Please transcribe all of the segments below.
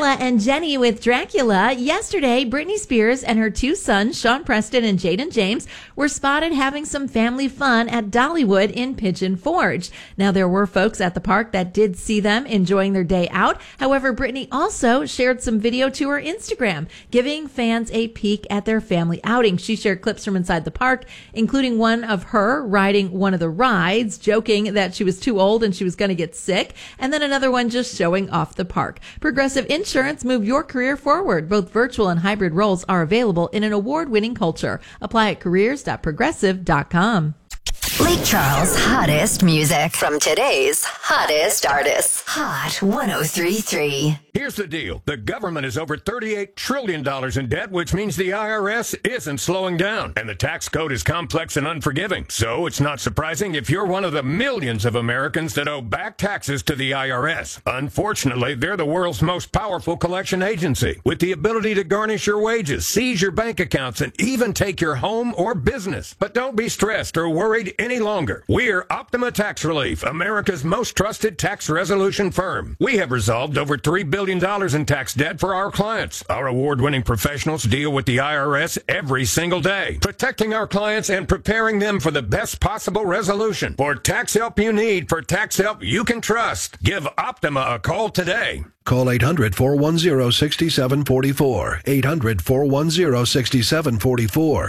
Carla and Jenny with Dracula. Yesterday, Britney Spears and her two sons, Sean Preston and Jaden James, were spotted having some family fun at Dollywood in Pigeon Forge. Now, there were folks at the park that did see them enjoying their day out. However, Britney also shared some video to her Instagram, giving fans a peek at their family outing. She shared clips from inside the park, including one of her riding one of the rides, joking that she was too old and she was going to get sick, and then another one just showing off the park. Progressive Insurance, move your career forward. Both virtual and hybrid roles are available in an award-winning culture. Apply at careers.progressive.com. Lake Charles' hottest music from today's hottest artists. Hot 103.3. Here's the deal. The government is over $38 trillion in debt, which means the IRS isn't slowing down. And the tax code is complex and unforgiving. So it's not surprising if you're one of the millions of Americans that owe back taxes to the IRS. Unfortunately, they're the world's most powerful collection agency, with the ability to garnish your wages, seize your bank accounts, and even take your home or business. But don't be stressed or worried any longer. We're Optima Tax Relief, America's most trusted tax resolution firm. We have resolved over $3 billion in tax debt for our clients. Our award-winning professionals deal with the IRS every single day, protecting our clients and preparing them for the best possible resolution. For tax help you need, for tax help you can trust, give Optima a call today. Call 800-410-6744. 800-410-6744.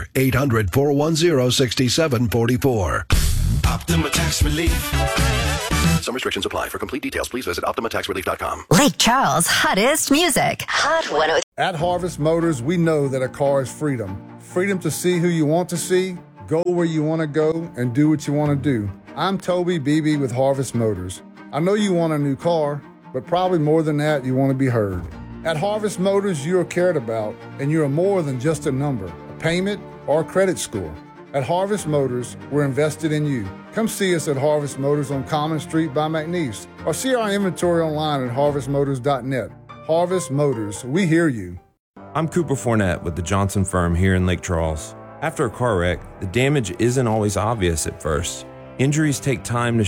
800-410-6744. Optima Tax Relief. Some restrictions apply. For complete details, please visit OptimaTaxRelief.com. Lake Charles' hottest music. Hot 103. At Harvest Motors, we know that a car is freedom. Freedom to see who you want to see, go where you want to go, and do what you want to do. I'm Toby Beebe with Harvest Motors. I know you want a new car, but probably more than that, you want to be heard. At Harvest Motors, you are cared about, and you are more than just a number, a payment, or a credit score. At Harvest Motors, we're invested in you. Come see us at Harvest Motors on Common Street by McNeese, or see our inventory online at harvestmotors.net. Harvest Motors, we hear you. I'm Cooper Fournette with the Johnson Firm here in Lake Charles. After a car wreck, the damage isn't always obvious at first. Injuries take time to